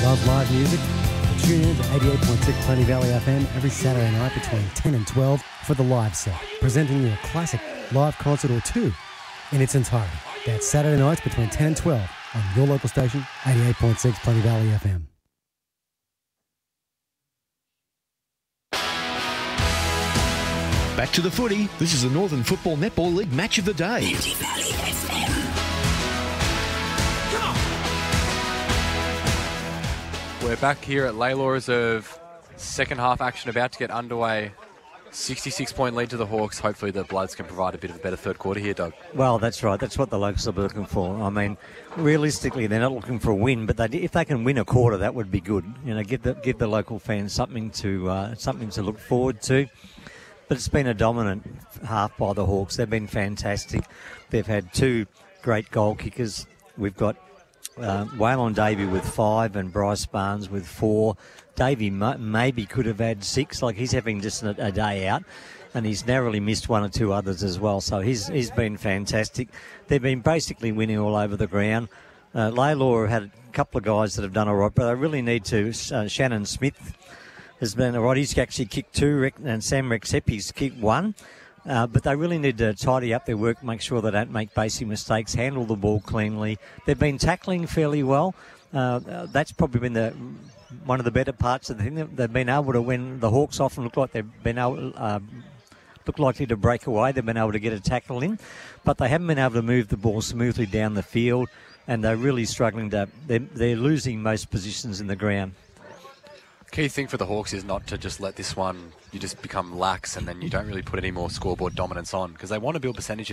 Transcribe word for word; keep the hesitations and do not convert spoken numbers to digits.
Love live music? Tune in to eighty-eight point six Plenty Valley F M every Saturday night between ten and twelve for the live set, presenting you a classic live concert or two in its entirety. That's Saturday nights between ten and twelve on your local station, eighty-eight point six Plenty Valley F M. Back to the footy. This is the Northern Football Netball League match of the day. Plenty Valley F M. We're back here at Laylaw Reserve. Second half action about to get underway. sixty-six point lead to the Hawks. Hopefully the Bloods can provide a bit of a better third quarter here, Doug. Well, that's right. That's what the Locals are looking for. I mean, realistically, they're not looking for a win, but they, if they can win a quarter, that would be good. You know, give the give the local fans something to uh, something to look forward to. But it's been a dominant half by the Hawks. They've been fantastic. They've had two great goal kickers. We've got uh, Waylon Davey with five and Bryce Barnes with four. Davey m- maybe could have had six. Like, he's having just a, a day out, and he's narrowly missed one or two others as well. So he's he's been fantastic. They've been basically winning all over the ground. Uh, Laylaw have had a couple of guys that have done all right, but they really need to. Uh, Shannon Smith has been all right. He's actually kicked two, and Sam Rexepi's kicked one. Uh, but they really need to tidy up their work, make sure they don't make basic mistakes, handle the ball cleanly. They've been tackling fairly well. Uh, that's probably been the one of the better parts of the thing. They've been able to win. The Hawks often look like they've been able, uh, look likely to break away. They've been able to get a tackle in, but they haven't been able to move the ball smoothly down the field, and they're really struggling to. They're, they're losing most positions in the ground. Key thing for the Hawks is not to just let this one, you just become lax and then you don't really put any more scoreboard dominance on, because they want to build percentages.